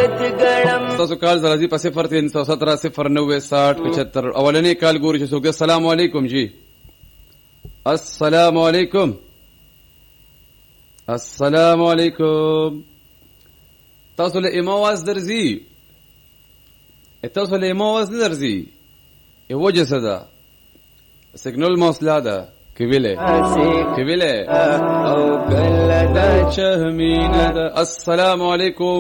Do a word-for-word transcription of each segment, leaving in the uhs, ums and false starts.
تاسو کال زرازی په صفر تین سو سترہ صفر نوے ساٹھ پچہتر اولنی کال ګوري چې څوک. السلام علیکم جی. السلام علیکم. السلام علیکم. تاسو له امواز درځي تاسو له امواز نه درځي یو وجه څه ده سیګنل موصله ده کبیله کبیله او کله دا چهمینه ده. السلام علیکم.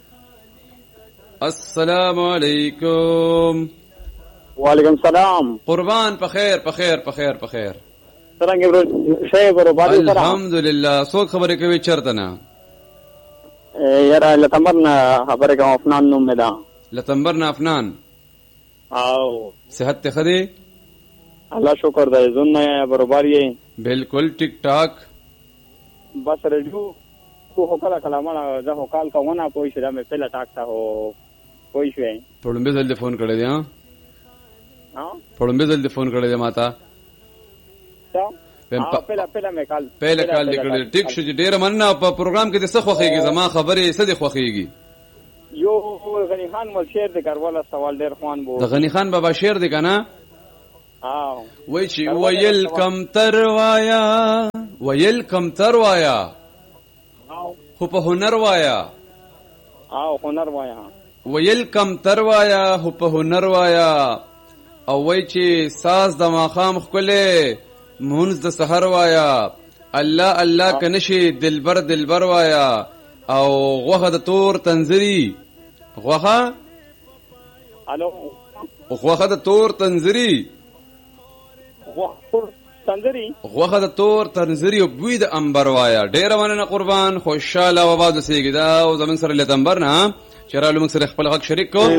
السلام علیکم. وعلیکم السلام. قربان په خیر په خیر په خیر په خیر. څنګه برو شی برو باندې سره الحمدلله. څوک خبرې کوي چرته نه؟ یاره لتمبر نه خبرې کوم. افنان نوم مې ده. لتمبر نه افنان. او صحت ته خدي؟ الله شکر دی. زون نه برابر یې بالکل ټیک ټاک. بس رجو کو کله کلامه زه کال کومه پوي شم مې پهلا ټاک تا هو پوي شوې. پړمبه ځل فون کړی دی. ها ها پړمبه ځل فون کړی دی ماته. ها پهلا پهلا مې کال پهلا کال لیکل. ټیک شو. ډیر مننه. په پروګرام کې د څه خوخيږي زما خبرې څه دي خوخيږي. یو غنی خان مل شعر د کارواله سوال ډیر خوان بو. د غنی خان بابا شعر دی کنه. ها وای چې ویل کم تر وایا ویل کم تر وایا خو په هنر وایا. او هنر وایا ویل کم تر وایا خو په هنر وایا. او وای چې ساز د ماخام خله مونږ د سحر وایا. الله الله کنشي دلبر دلبر وایا. او غوخه د تور تنزری غوخه الو غوخه د تور تنزری غوخه تنزری غوخه د تور تنزری او بوی د انبر وایا. ډیر مننه قربان. خوشاله و باد سیګدا او زمون سره لتمبر نه چرالو موږ سره خپل حق شریک کو.